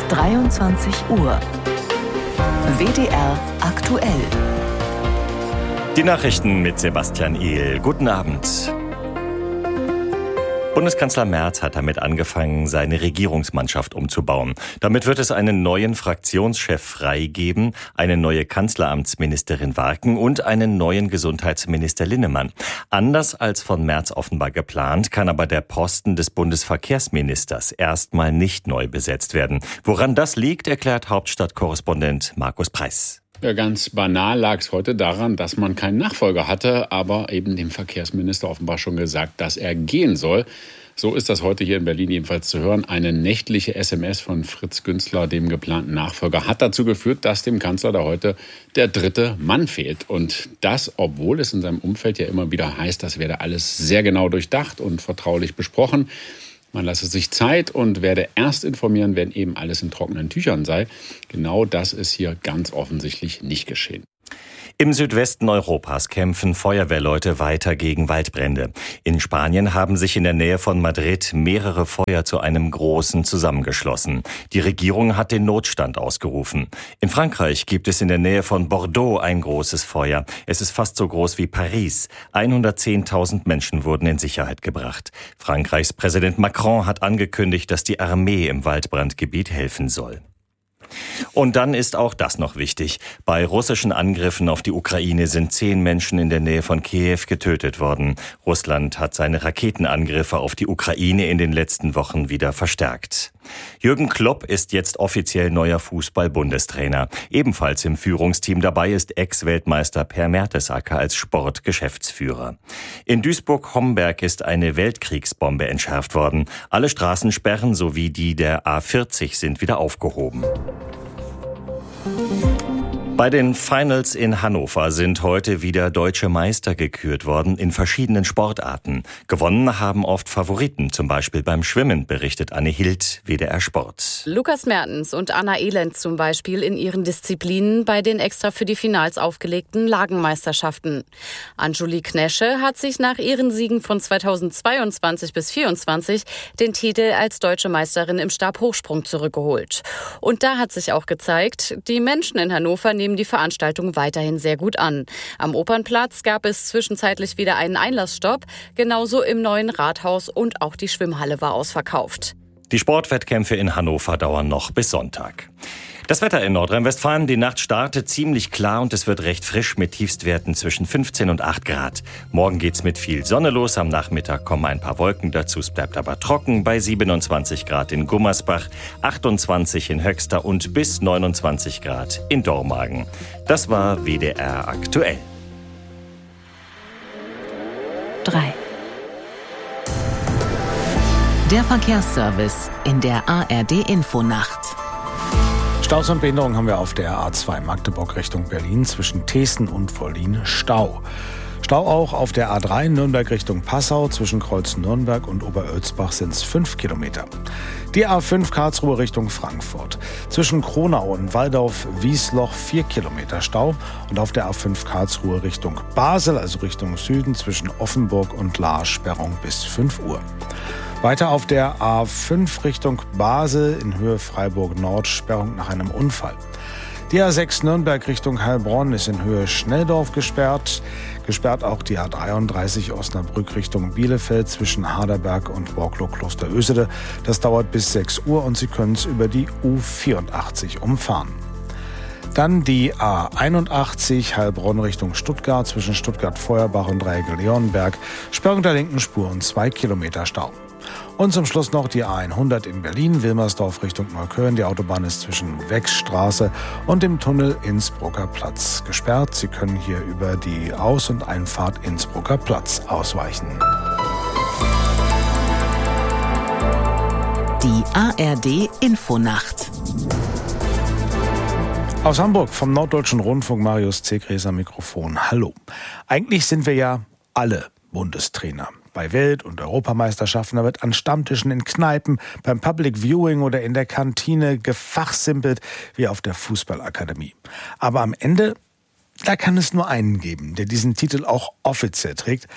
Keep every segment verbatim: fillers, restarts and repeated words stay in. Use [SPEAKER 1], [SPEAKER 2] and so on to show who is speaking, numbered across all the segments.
[SPEAKER 1] dreiundzwanzig Uhr. W D R aktuell.
[SPEAKER 2] Die Nachrichten mit Sebastian Ehl. Guten Abend. Bundeskanzler Merz hat damit angefangen, seine Regierungsmannschaft umzubauen. Damit wird es einen neuen Fraktionschef freigeben, eine neue Kanzleramtsministerin Warken und einen neuen Gesundheitsminister Linnemann. Anders als von Merz offenbar geplant, kann aber der Posten des Bundesverkehrsministers erstmal nicht neu besetzt werden. Woran das liegt, erklärt Hauptstadtkorrespondent Markus Preiß.
[SPEAKER 3] Ja, ganz banal lag es heute daran, dass man keinen Nachfolger hatte, aber eben dem Verkehrsminister offenbar schon gesagt, dass er gehen soll. So ist das heute hier in Berlin jedenfalls zu hören. Eine nächtliche S M S von Fritz Günzler, dem geplanten Nachfolger, hat dazu geführt, dass dem Kanzler da heute der dritte Mann fehlt. Und das, obwohl es in seinem Umfeld ja immer wieder heißt, das werde alles sehr genau durchdacht und vertraulich besprochen. Man lasse sich Zeit und werde erst informieren, wenn eben alles in trockenen Tüchern sei. Genau das ist hier ganz offensichtlich nicht geschehen.
[SPEAKER 2] Im Südwesten Europas kämpfen Feuerwehrleute weiter gegen Waldbrände. In Spanien haben sich in der Nähe von Madrid mehrere Feuer zu einem großen zusammengeschlossen. Die Regierung hat den Notstand ausgerufen. In Frankreich gibt es in der Nähe von Bordeaux ein großes Feuer. Es ist fast so groß wie Paris. hundertzehntausend Menschen wurden in Sicherheit gebracht. Frankreichs Präsident Macron hat angekündigt, dass die Armee im Waldbrandgebiet helfen soll. Und dann ist auch das noch wichtig. Bei russischen Angriffen auf die Ukraine sind zehn Menschen in der Nähe von Kiew getötet worden. Russland hat seine Raketenangriffe auf die Ukraine in den letzten Wochen wieder verstärkt. Jürgen Klopp ist jetzt offiziell neuer Fußball-Bundestrainer. Ebenfalls im Führungsteam dabei ist Ex-Weltmeister Per Mertesacker als Sportgeschäftsführer. In Duisburg-Homberg ist eine Weltkriegsbombe entschärft worden. Alle Straßensperren sowie die der A vierzig sind wieder aufgehoben. Bei den Finals in Hannover sind heute wieder deutsche Meister gekürt worden in verschiedenen Sportarten. Gewonnen haben oft Favoriten, zum Beispiel beim Schwimmen, berichtet Anne Hild, W D R Sport.
[SPEAKER 4] Lukas Mertens und Anna Elend zum Beispiel in ihren Disziplinen bei den extra für die Finals aufgelegten Lagenmeisterschaften. Anjuli Knesche hat sich nach ihren Siegen von zweitausendzweiundzwanzig bis vierundzwanzig den Titel als deutsche Meisterin im Stabhochsprung zurückgeholt. Und da hat sich auch gezeigt, die Menschen in Hannover nehmen die Veranstaltung weiterhin sehr gut an. Am Opernplatz gab es zwischenzeitlich wieder einen Einlassstopp, genauso im neuen Rathaus und auch die Schwimmhalle war ausverkauft.
[SPEAKER 2] Die Sportwettkämpfe in Hannover dauern noch bis Sonntag. Das Wetter in Nordrhein-Westfalen, die Nacht startet ziemlich klar und es wird recht frisch mit Tiefstwerten zwischen fünfzehn und acht Grad. Morgen geht's mit viel Sonne los, am Nachmittag kommen ein paar Wolken dazu, es bleibt aber trocken bei siebenundzwanzig Grad in Gummersbach, achtundzwanzig in Höxter und bis neunundzwanzig Grad in Dormagen. Das war W D R aktuell.
[SPEAKER 1] drei. Der Verkehrsservice in der A R D-Infonacht.
[SPEAKER 5] Staus und Behinderung haben wir auf der A zwei Magdeburg Richtung Berlin zwischen Thesen und Vollin Stau. Stau auch auf der A drei Nürnberg Richtung Passau zwischen Kreuz Nürnberg und Oberölzbach sind es fünf Kilometer. Die A fünf Karlsruhe Richtung Frankfurt. Zwischen Kronau und Walldorf-Wiesloch vier Kilometer Stau. Und auf der A fünf Karlsruhe Richtung Basel, also Richtung Süden, zwischen Offenburg und Lahr Sperrung bis fünf Uhr. Weiter auf der A fünf Richtung Basel in Höhe Freiburg-Nord, Sperrung nach einem Unfall. Die A sechs Nürnberg Richtung Heilbronn ist in Höhe Schnelldorf gesperrt. Gesperrt auch die A dreiunddreißig Osnabrück Richtung Bielefeld zwischen Harderberg und Borklow-Klosterösede. Das dauert bis sechs Uhr und Sie können es über die U vierundachtzig umfahren. Dann die A einundachtzig Heilbronn Richtung Stuttgart zwischen Stuttgart-Feuerbach und Dreieck-Leonberg. Sperrung der linken Spur und zwei Kilometer Stau. Und zum Schluss noch die A hundert in Berlin, Wilmersdorf Richtung Neukölln. Die Autobahn ist zwischen Wechsstraße und dem Tunnel Innsbrucker Platz gesperrt. Sie können hier über die Aus- und Einfahrt Innsbrucker Platz ausweichen.
[SPEAKER 1] Die A R D-Infonacht.
[SPEAKER 5] Aus Hamburg vom Norddeutschen Rundfunk, Marius Zegreser Mikrofon. Hallo. Eigentlich sind wir ja alle Bundestrainer. Bei Welt- und Europameisterschaften, da wird an Stammtischen in Kneipen, beim Public Viewing oder in der Kantine gefachsimpelt wie auf der Fußballakademie. Aber am Ende, da kann es nur einen geben, der diesen Titel auch offiziell trägt.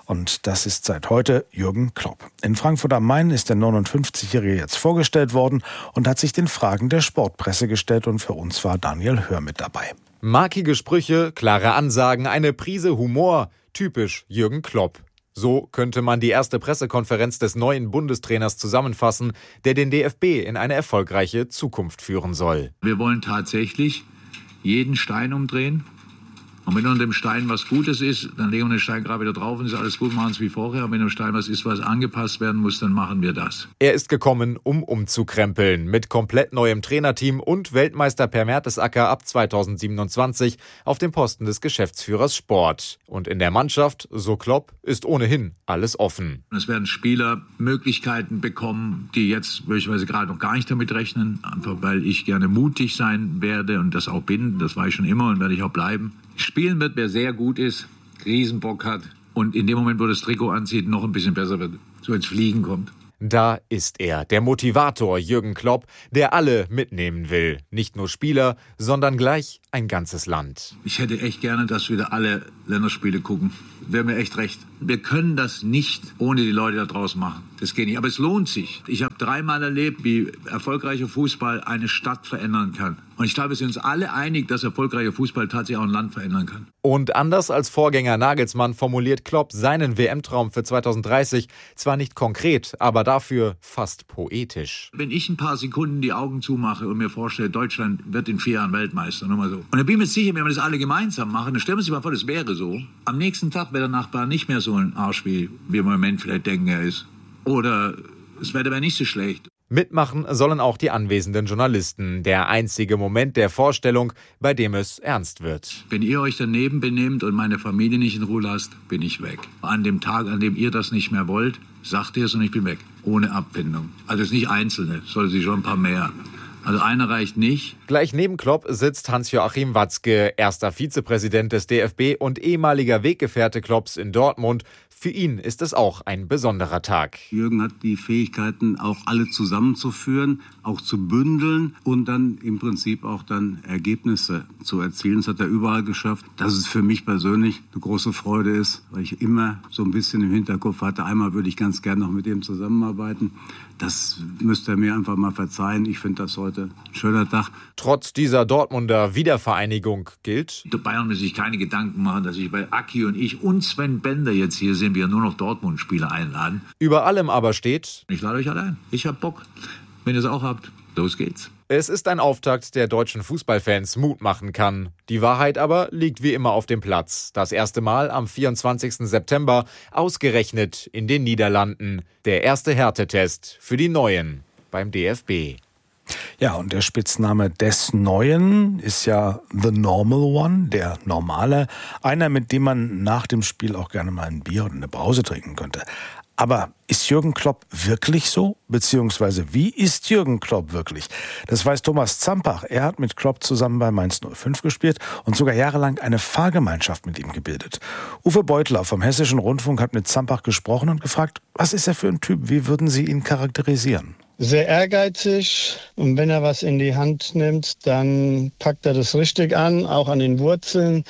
[SPEAKER 5] Und das ist seit heute Jürgen Klopp. In Frankfurt am Main ist der neunundfünfzigjährige jetzt vorgestellt worden und hat sich den Fragen der Sportpresse gestellt. Und für uns war Daniel Hör mit dabei.
[SPEAKER 6] Markige Sprüche, klare Ansagen, eine Prise Humor. Typisch Jürgen Klopp. So könnte man die erste Pressekonferenz des neuen Bundestrainers zusammenfassen, der den D F B in eine erfolgreiche Zukunft führen soll.
[SPEAKER 7] Wir wollen tatsächlich jeden Stein umdrehen. Und wenn unter dem Stein was Gutes ist, dann legen wir den Stein gerade wieder drauf und ist alles gut, machen es wie vorher. Und wenn unter dem Stein was ist, was angepasst werden muss, dann machen wir das.
[SPEAKER 6] Er ist gekommen, um umzukrempeln. Mit komplett neuem Trainerteam und Weltmeister Per Mertesacker ab zweitausendsiebenundzwanzig auf dem Posten des Geschäftsführers Sport. Und in der Mannschaft, so Klopp, ist ohnehin alles offen.
[SPEAKER 7] Es werden Spieler Möglichkeiten bekommen, die jetzt möglicherweise gerade noch gar nicht damit rechnen. Einfach weil ich gerne mutig sein werde und das auch bin. Das war ich schon immer und werde ich auch bleiben. Spielen wird, wer sehr gut ist, Riesenbock hat und in dem Moment, wo das Trikot anzieht, noch ein bisschen besser wird, so ins Fliegen kommt.
[SPEAKER 6] Da ist er, der Motivator Jürgen Klopp, der alle mitnehmen will. Nicht nur Spieler, sondern gleich ein ganzes Land.
[SPEAKER 7] Ich hätte echt gerne, dass wieder alle Länderspiele gucken. Wäre mir echt recht. Wir können das nicht ohne die Leute da draußen machen. Das geht nicht. Aber es lohnt sich. Ich habe dreimal erlebt, wie erfolgreicher Fußball eine Stadt verändern kann. Und ich glaube, wir sind uns alle einig, dass erfolgreicher Fußball tatsächlich auch ein Land verändern kann.
[SPEAKER 6] Und anders als Vorgänger Nagelsmann formuliert Klopp seinen W M-Traum für zweitausenddreißig zwar nicht konkret, aber dafür fast poetisch.
[SPEAKER 7] Wenn ich ein paar Sekunden die Augen zumache und mir vorstelle, Deutschland wird in vier Jahren Weltmeister, nur mal so. Und dann bin ich mir sicher, wenn wir das alle gemeinsam machen, dann stellen wir uns mal vor, das wäre so. Am nächsten Tag wäre der Nachbar nicht mehr so ein Arsch, wie wir im Moment vielleicht denken, er ist. Oder das Wetter wäre nicht so schlecht.
[SPEAKER 6] Mitmachen sollen auch die anwesenden Journalisten. Der einzige Moment der Vorstellung, bei dem es ernst wird.
[SPEAKER 7] Wenn ihr euch daneben benehmt und meine Familie nicht in Ruhe lasst, bin ich weg. An dem Tag, an dem ihr das nicht mehr wollt, sagt ihr es und ich bin weg. Ohne Abfindung. Also es ist nicht Einzelne, es sollte sich schon ein paar mehr. Also einer reicht nicht.
[SPEAKER 6] Gleich neben Klopp sitzt Hans-Joachim Watzke, erster Vizepräsident des D F B und ehemaliger Weggefährte Klopps in Dortmund. Für ihn ist es auch ein besonderer Tag.
[SPEAKER 8] Jürgen hat die Fähigkeiten, auch alle zusammenzuführen, auch zu bündeln und dann im Prinzip auch dann Ergebnisse zu erzielen. Das hat er überall geschafft. Dass es für mich persönlich eine große Freude ist, weil ich immer so ein bisschen im Hinterkopf hatte, einmal würde ich ganz gerne noch mit ihm zusammenarbeiten. Das müsst ihr mir einfach mal verzeihen. Ich finde das heute ein schöner Tag.
[SPEAKER 6] Trotz dieser Dortmunder Wiedervereinigung gilt:
[SPEAKER 7] Die Bayern müssen sich keine Gedanken machen, dass ich bei Aki und ich und Sven Bender jetzt hier sind, wir nur noch Dortmund-Spieler einladen.
[SPEAKER 6] Über allem aber steht:
[SPEAKER 7] Ich lade euch alle ein. Ich hab Bock. Wenn ihr es auch habt, los geht's.
[SPEAKER 6] Es ist ein Auftakt, der deutschen Fußballfans Mut machen kann. Die Wahrheit aber liegt wie immer auf dem Platz. Das erste Mal am vierundzwanzigsten September, ausgerechnet in den Niederlanden. Der erste Härtetest für die Neuen beim D F B.
[SPEAKER 5] Ja, und der Spitzname des Neuen ist ja The Normal One, der Normale. Einer, mit dem man nach dem Spiel auch gerne mal ein Bier oder eine Brause trinken könnte. Aber ist Jürgen Klopp wirklich so? Beziehungsweise wie ist Jürgen Klopp wirklich? Das weiß Thomas Zampach. Er hat mit Klopp zusammen bei Mainz null fünf gespielt und sogar jahrelang eine Fahrgemeinschaft mit ihm gebildet. Uwe Beutler vom Hessischen Rundfunk hat mit Zampach gesprochen und gefragt, was ist er für ein Typ? Wie würden Sie ihn charakterisieren?
[SPEAKER 9] Sehr ehrgeizig, und wenn er was in die Hand nimmt, dann packt er das richtig an, auch an den Wurzeln.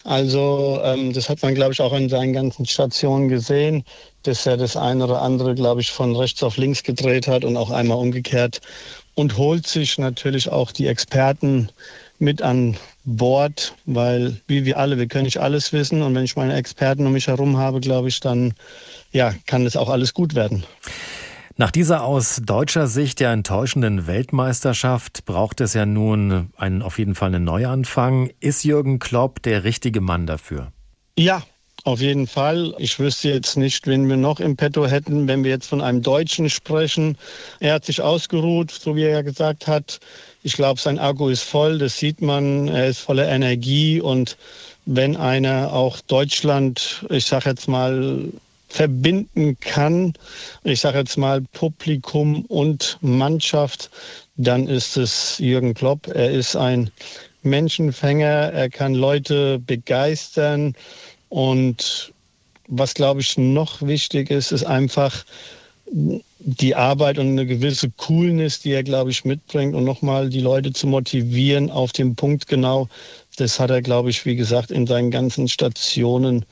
[SPEAKER 9] Also ähm, das hat man, glaube ich, auch in seinen ganzen Stationen gesehen, dass er das eine oder andere, glaube ich, von rechts auf links gedreht hat und auch einmal umgekehrt, und holt sich natürlich auch die Experten mit an Bord, weil wie wir alle, wir können nicht alles wissen, und wenn ich meine Experten um mich herum habe, glaube ich, dann ja, kann das auch alles gut werden.
[SPEAKER 10] Nach dieser aus deutscher Sicht ja enttäuschenden Weltmeisterschaft braucht es ja nun einen, auf jeden Fall einen Neuanfang. Ist Jürgen Klopp der richtige Mann dafür?
[SPEAKER 9] Ja, auf jeden Fall. Ich wüsste jetzt nicht, wen wir noch im Petto hätten, wenn wir jetzt von einem Deutschen sprechen. Er hat sich ausgeruht, so wie er ja gesagt hat. Ich glaube, sein Akku ist voll, das sieht man. Er ist voller Energie, und wenn einer auch Deutschland, ich sage jetzt mal, verbinden kann, ich sage jetzt mal Publikum und Mannschaft, dann ist es Jürgen Klopp. Er ist ein Menschenfänger, er kann Leute begeistern, und was, glaube ich, noch wichtig ist, ist einfach die Arbeit und eine gewisse Coolness, die er, glaube ich, mitbringt, und nochmal die Leute zu motivieren auf den Punkt genau. Das hat er, glaube ich, wie gesagt, in seinen ganzen Stationen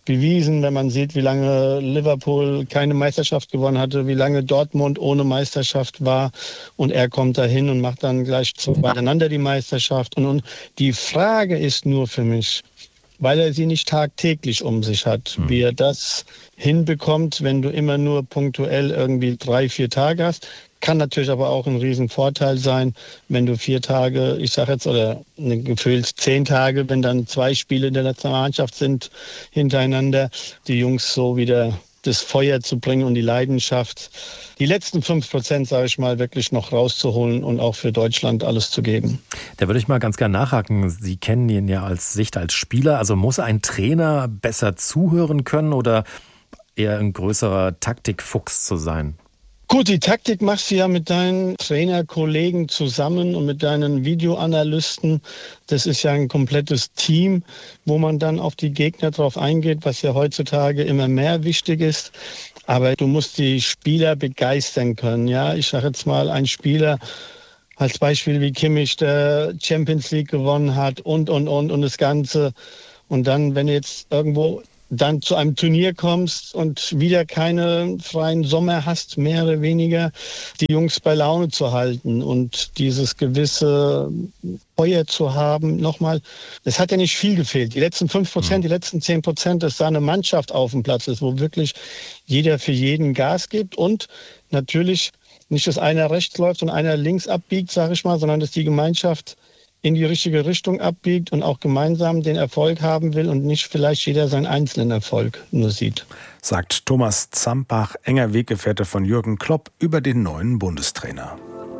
[SPEAKER 9] bewiesen, wenn man sieht, wie lange Liverpool keine Meisterschaft gewonnen hatte, wie lange Dortmund ohne Meisterschaft war und er kommt dahin und macht dann gleich beieinander die Meisterschaft. Und, und die Frage ist nur für mich, weil er sie nicht tagtäglich um sich hat, mhm. wie er das hinbekommt, wenn du immer nur punktuell irgendwie drei, vier Tage hast. Kann natürlich aber auch ein Riesenvorteil sein, wenn du vier Tage, ich sage jetzt, oder gefühlt zehn Tage, wenn dann zwei Spiele in der Nationalmannschaft sind hintereinander, die Jungs so wieder das Feuer zu bringen und die Leidenschaft, die letzten fünf Prozent, sage ich mal, wirklich noch rauszuholen und auch für Deutschland alles zu geben.
[SPEAKER 10] Da würde ich mal ganz gerne nachhaken. Sie kennen ihn ja als Sicht als Spieler. Also muss ein Trainer besser zuhören können oder eher ein größerer Taktikfuchs zu sein?
[SPEAKER 9] Gut, die Taktik machst du ja mit deinen Trainerkollegen zusammen und mit deinen Videoanalysten. Das ist ja ein komplettes Team, wo man dann auf die Gegner drauf eingeht, was ja heutzutage immer mehr wichtig ist. Aber du musst die Spieler begeistern können. Ja, ich sage jetzt mal, ein Spieler als Beispiel wie Kimmich, der Champions League gewonnen hat und, und, und, und das Ganze. Und dann, wenn du jetzt irgendwo dann zu einem Turnier kommst und wieder keinen freien Sommer hast, mehr oder weniger, die Jungs bei Laune zu halten und dieses gewisse Feuer zu haben. Nochmal, es hat ja nicht viel gefehlt. Die letzten fünf Prozent, die letzten zehn Prozent, dass da eine Mannschaft auf dem Platz ist, wo wirklich jeder für jeden Gas gibt und natürlich nicht, dass einer rechts läuft und einer links abbiegt, sage ich mal, sondern dass die Gemeinschaft in die richtige Richtung abbiegt und auch gemeinsam den Erfolg haben will und nicht vielleicht jeder seinen einzelnen Erfolg nur sieht.
[SPEAKER 5] Sagt Thomas Zampach, enger Weggefährte von Jürgen Klopp, über den neuen Bundestrainer.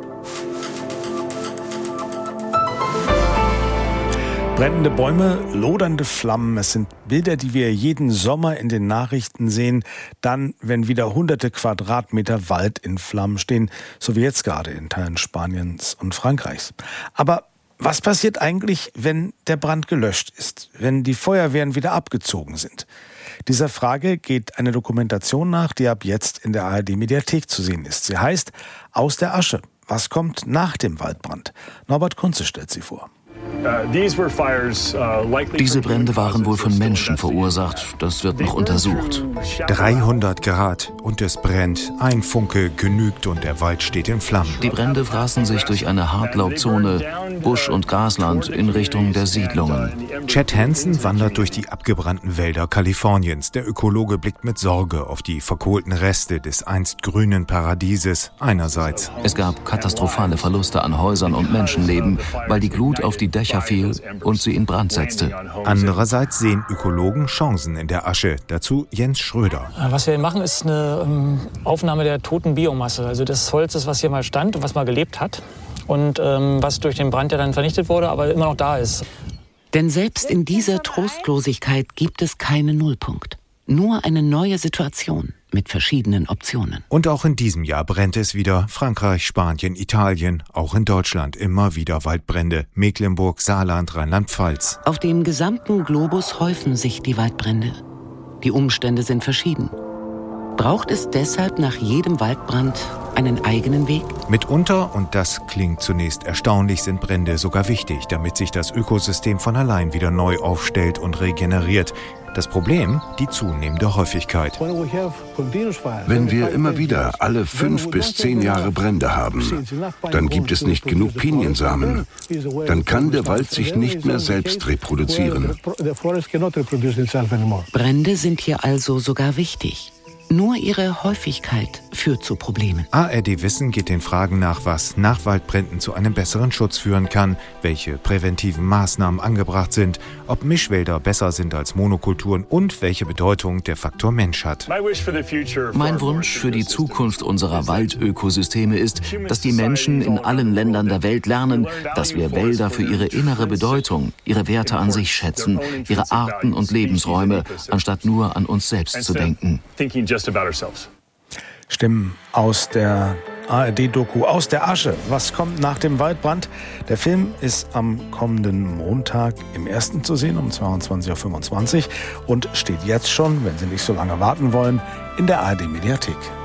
[SPEAKER 5] Brennende Bäume, lodernde Flammen, es sind Bilder, die wir jeden Sommer in den Nachrichten sehen. Dann, wenn wieder hunderte Quadratmeter Wald in Flammen stehen, so wie jetzt gerade in Teilen Spaniens und Frankreichs. Aber was passiert eigentlich, wenn der Brand gelöscht ist, wenn die Feuerwehren wieder abgezogen sind? Dieser Frage geht eine Dokumentation nach, die ab jetzt in der A R D-Mediathek zu sehen ist. Sie heißt Aus der Asche. Was kommt nach dem Waldbrand? Norbert Kunze stellt sie vor.
[SPEAKER 11] Diese Brände waren wohl von Menschen verursacht. Das wird noch untersucht.
[SPEAKER 12] dreihundert Grad und es brennt. Ein Funke genügt und der Wald steht in Flammen.
[SPEAKER 11] Die Brände fraßen sich durch eine Hartlaubzone, Busch- und Grasland in Richtung der Siedlungen.
[SPEAKER 12] Chad Hansen wandert durch die abgebrannten Wälder Kaliforniens. Der Ökologe blickt mit Sorge auf die verkohlten Reste des einst grünen Paradieses einerseits.
[SPEAKER 11] Es gab katastrophale Verluste an Häusern und Menschenleben, weil die Glut auf die Dächer fiel und sie in Brand setzte.
[SPEAKER 12] Andererseits sehen Ökologen Chancen in der Asche. Dazu Jens Schröder.
[SPEAKER 13] Was wir machen, ist eine ähm, Aufnahme der toten Biomasse. Also des Holzes, was hier mal stand und was mal gelebt hat. Und ähm, was durch den Brand ja dann vernichtet wurde, aber immer noch da ist.
[SPEAKER 1] Denn selbst in dieser Trostlosigkeit gibt es keinen Nullpunkt. Nur eine neue Situation mit verschiedenen Optionen.
[SPEAKER 12] Und auch in diesem Jahr brennt es wieder. Frankreich, Spanien, Italien, auch in Deutschland immer wieder Waldbrände. Mecklenburg, Saarland, Rheinland-Pfalz.
[SPEAKER 1] Auf dem gesamten Globus häufen sich die Waldbrände. Die Umstände sind verschieden. Braucht es deshalb nach jedem Waldbrand einen eigenen Weg?
[SPEAKER 12] Mitunter, und das klingt zunächst erstaunlich, sind Brände sogar wichtig, damit sich das Ökosystem von allein wieder neu aufstellt und regeneriert. Das Problem, die zunehmende Häufigkeit.
[SPEAKER 14] Wenn wir immer wieder alle fünf bis zehn Jahre Brände haben, dann gibt es nicht genug Piniensamen. Dann kann der Wald sich nicht mehr selbst reproduzieren.
[SPEAKER 1] Brände sind hier also sogar wichtig. Nur ihre Häufigkeit führt zu Problemen.
[SPEAKER 12] A R D Wissen geht den Fragen nach, was nach Waldbränden zu einem besseren Schutz führen kann, welche präventiven Maßnahmen angebracht sind, ob Mischwälder besser sind als Monokulturen und welche Bedeutung der Faktor Mensch hat.
[SPEAKER 11] Mein Wunsch für die Zukunft unserer Waldökosysteme ist, dass die Menschen in allen Ländern der Welt lernen, dass wir Wälder für ihre innere Bedeutung, ihre Werte an sich schätzen, ihre Arten und Lebensräume, anstatt nur an uns selbst zu denken.
[SPEAKER 5] Stimmen aus der A R D-Doku Aus der Asche. Was kommt nach dem Waldbrand? Der Film ist am kommenden Montag im Ersten zu sehen, um zweiundzwanzig Uhr fünfundzwanzig und steht jetzt schon, wenn Sie nicht so lange warten wollen, in der A R D-Mediathek.